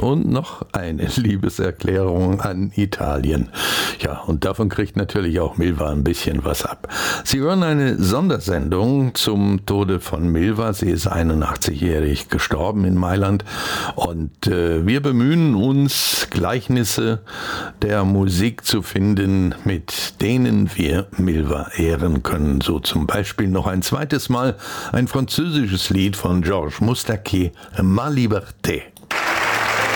und noch eine Liebeserklärung an Italien. Ja, und davon kriegt natürlich auch Milva ein bisschen was ab. Sie hören eine Sondersendung zum Tode von Milva. Sie ist 81-jährig gestorben in Mailand und wir bemühen uns, Gleichnisse der Musik zu finden, mit denen wir Milva ehren können. So zum Beispiel noch ein zweites Mal ein französisches Lied von Georges Moustaki, Ma Liberté.